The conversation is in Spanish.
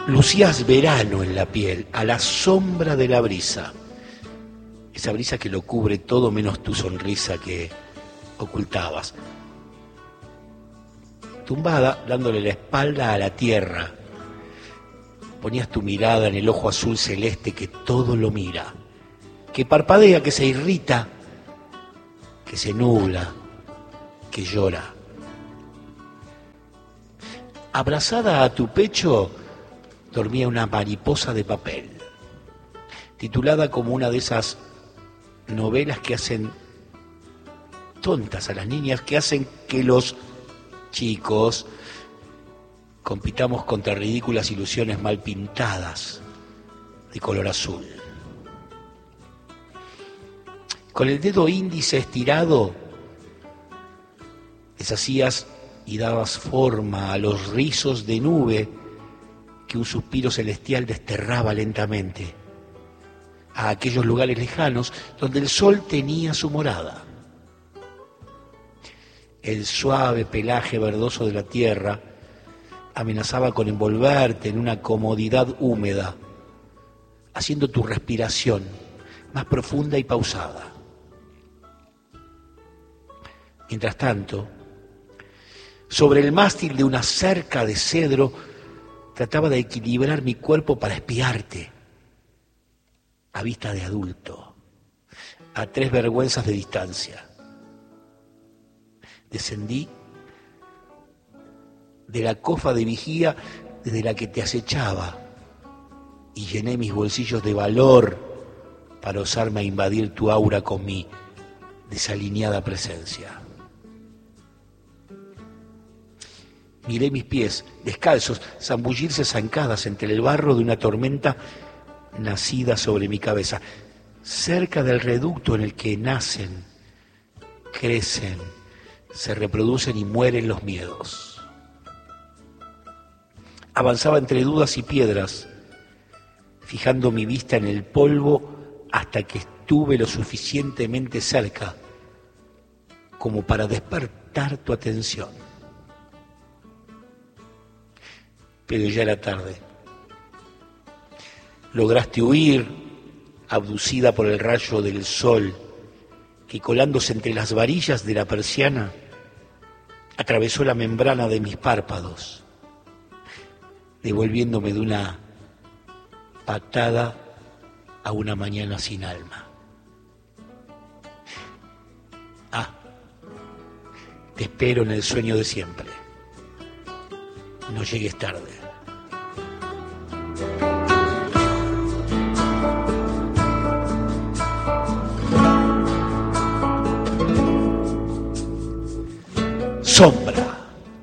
Lucías verano en la piel, a la sombra de la brisa. Esa brisa que lo cubre todo menos tu sonrisa que ocultabas. Tumbada, dándole la espalda a la tierra, ponías tu mirada en el ojo azul celeste que todo lo mira, que parpadea, que se irrita, que se nubla, que llora. Abrazada a tu pecho dormía una mariposa de papel, titulada como una de esas novelas que hacen tontas a las niñas, que hacen que los chicos compitamos contra ridículas ilusiones mal pintadas de color azul. Con el dedo índice estirado deshacías y dabas forma a los rizos de nube que un suspiro celestial desterraba lentamente a aquellos lugares lejanos donde el sol tenía su morada. El suave pelaje verdoso de la tierra amenazaba con envolverte en una comodidad húmeda, haciendo tu respiración más profunda y pausada. Mientras tanto, sobre el mástil de una cerca de cedro, trataba de equilibrar mi cuerpo para espiarte, a vista de adulto, a 3 vergüenzas de distancia. Descendí de la cofa de vigía desde la que te acechaba y llené mis bolsillos de valor para osarme a invadir tu aura con mi desalineada presencia. Miré mis pies, descalzos, zambullirse zancadas entre el barro de una tormenta nacida sobre mi cabeza, cerca del reducto en el que nacen, crecen, se reproducen y mueren los miedos. Avanzaba entre dudas y piedras, fijando mi vista en el polvo hasta que estuve lo suficientemente cerca como para despertar tu atención. Pero ya era tarde. Lograste huir, abducida por el rayo del sol, que colándose entre las varillas de la persiana, atravesó la membrana de mis párpados, devolviéndome de una patada a una mañana sin alma. Te espero en el sueño de siempre. No llegues tarde. Sombra.